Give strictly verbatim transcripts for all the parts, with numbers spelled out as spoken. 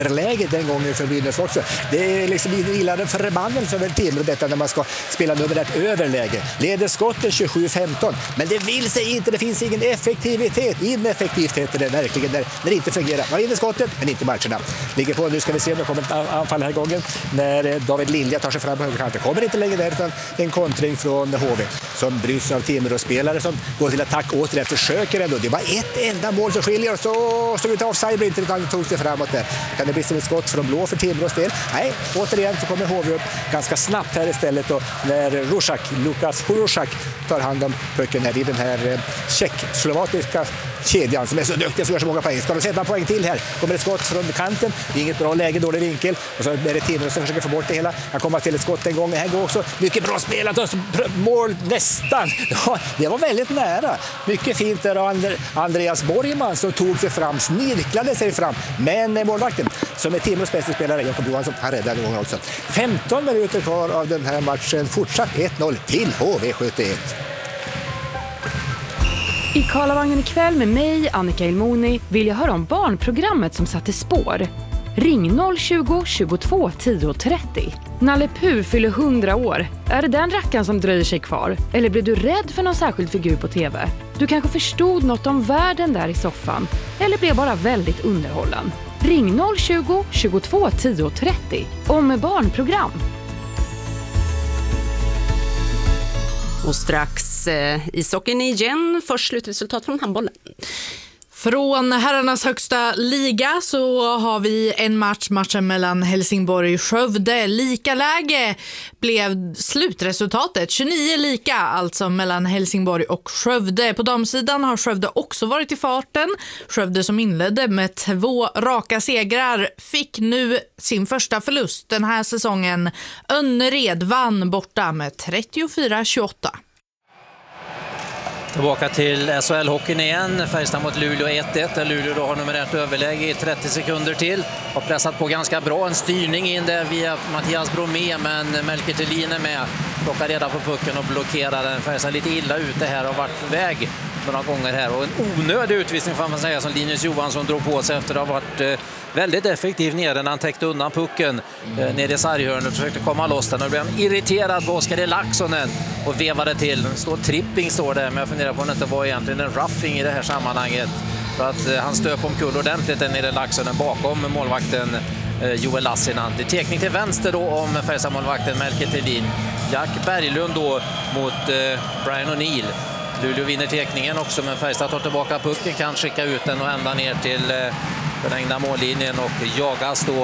läge den gången för Brynäs också. Det är liksom illa den förbannelse över Timrå detta när man ska spela nummer ett överläge. Leder skottet tjugosju femton, men det vill sig inte, det finns ingen effektivitet. Ineffektivitet är det verkligen när, när det inte fungerar. Man vinner skottet, men inte matcherna. Ligger på, nu ska vi se om det kommer ett anfall här gången när David Lilja tar sig fram på högerkanten. Kommer inte längre där utan en kontring från H V som bryts av Timrå-spelare som går till attack återigen, försöker ändå. Det är bara ett enda mål som skiljer och så står vi inte offside, inte utan tog sig framåt där. Kan det bli som ett skott från blå för Timrås del? Nej, återigen så kommer H V upp ganska snabbt här istället då, när Rusak, Lukas Rusak tar hand om pucken här i den här tjeck-slovakiska kedjan som är så duktig som gör så många poäng. Ska de sätta en poäng till här? Kommer ett skott från kanten. Det är inget bra läge, dålig vinkel. Och så är det Timrås som försöker få bort det hela. Han kommer till ett skott en gång. Här går också mycket bra spelat och mål nästan. Ja, det var väldigt nära. Mycket fint där av Andreas Borgman som tog sig fram, snirklade sig fram. Men målvakten som är Timrås bästa spelare, Jakob Johansson, han räddade gången också. femton minuter kvar av den här matchen. Fortsatt ett noll till H V sjuttioett. I Karlavagnen ikväll med mig, Annika Ilmoni, vill jag höra om barnprogrammet som satte spår. Ring noll tjugo, tjugotvå, tio, trettio. Nalle Puh fyller hundra år. Är det den rackaren som dröjer sig kvar? Eller blev du rädd för någon särskild figur på tv? Du kanske förstod något om världen där i soffan. Eller blev bara väldigt underhållen. Ring noll tjugo, tjugotvå, tio, trettio. Om barnprogram. Och strax eh, ishockeyn igen. Först slutresultat från handbollen. Från herrarnas högsta liga så har vi en match, matchen mellan Helsingborg och Skövde. Lika läge blev slutresultatet, tjugonio lika alltså mellan Helsingborg och Skövde. På damsidan har Skövde också varit i farten. Skövde som inledde med två raka segrar fick nu sin första förlust den här säsongen. Önnered vann borta med trettiofyra tjugoåtta. Tillbaka till S H L-hockeyn igen. Färjestad mot Luleå ett ett. Där Luleå då har nummer ett överläge i trettio sekunder till. Har pressat på ganska bra. En styrning in där via Mattias Bromé. Men Melker Thelin är med. Plockar reda på pucken och blockerar den. Färjestad lite illa ute här. Har varit på väg några gånger här. Och en onödig utvisning får man säga som Linus Johansson drog på sig efter att ha varit eh, väldigt effektiv nere när han täckte undan pucken eh, nere i sarghörnet och försökte komma loss den. Och blev han irriterad på Oskar Laxonen och vevade till. Står tripping står det, men jag funderar på om det inte var egentligen en roughing i det här sammanhanget. För att eh, han stöp omkull ordentligt den nere Laxonen bakom målvakten eh, Joel Lassinen. Det är tekning till vänster då om Färjestad-målvakten Melker Thelin. Jack Berglund då mot eh, Brian O'Neill. Luleå vinner tekningen också, men Färjestad tar tillbaka pucken, kan skicka ut den och ända ner till eh, förlängda mållinjen och jagas då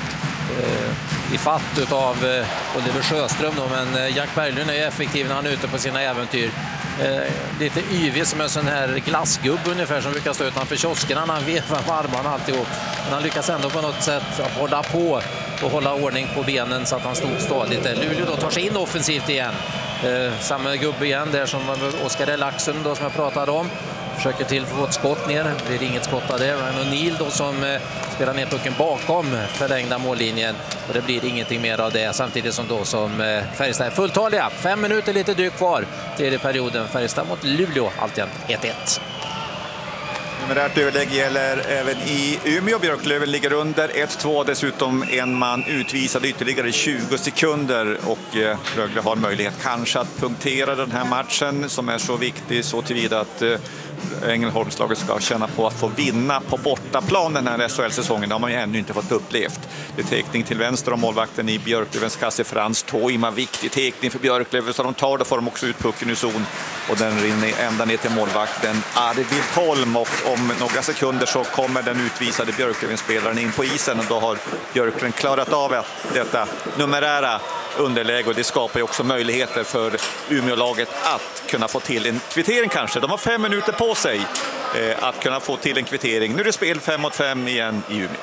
eh, i fatt utav eh, Oliver Sjöström då, men eh, Jack Berglund är effektiv när han är ute på sina äventyr. Eh, lite yvig som en sån här glassgubb ungefär som brukar stå utanför kioskerna när han vevar på armarna alltihop. Men han lyckas ändå på något sätt hålla på och hålla ordning på benen så att han stod stadigt där. Luleå då tar sig in offensivt igen. Eh, samma gubbe igen där som Oskar Laxson då som jag pratade om. Försöker till för att få ett skott ner. Det blir inget skott av det. Ryan O'Neill då som eh, spelar ner pucken bakom förlängda mållinjen. Och det blir ingenting mer av det. Samtidigt som då som eh, Färjestad är fulltaliga. Fem minuter lite drygt kvar till perioden. Färjestad mot Luleå alltid ett ett. Numerärt överlägg gäller även i Umeå. Björklöven ligger under ett två. Dessutom en man utvisad ytterligare tjugo sekunder. Och eh, Rögle har möjlighet kanske att punktera den här matchen som är så viktig så tillvida att eh, Ängelholmslaget ska känna på att få vinna på bortaplan den här S H L-säsongen. Det har man ju ännu inte fått upplevt. Det är tekning till vänster om målvakten i Björklövens kasse Frans Toima. Viktig tekning för Björklöven så de tar det får de också ut pucken i zon. Och den rinner ända ner till målvakten Arvid Holm. Och om några sekunder så kommer den utvisade Björklöven-spelaren in på isen. Och då har Björklöven klarat av detta numerära underläge. Och det skapar ju också möjligheter för Umeå-laget att kunna få till en kvittering kanske. De har fem minuter på sig eh, att kunna få till en kvittering. Nu är det spel fem mot fem igen i Umeå.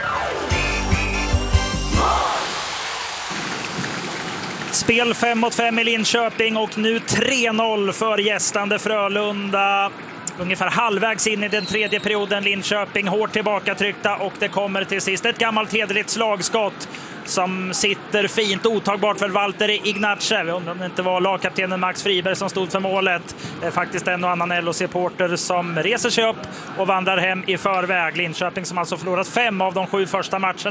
Spel fem mot fem i Linköping och nu tre noll för gästande Frölunda. Ungefär halvvägs in i den tredje perioden. Linköping hårt tillbaka tryckta och det kommer till sist ett gammalt hederligt slagskott som sitter fint, otagbart för Valtteri Ignace. Vi undrar om det inte var lagkaptenen Max Friberg som stod för målet. Det är faktiskt en och annan L O C-supporter som reser sig upp och vandrar hem i förväg. Linköping som alltså förlorat fem av de sju första matcherna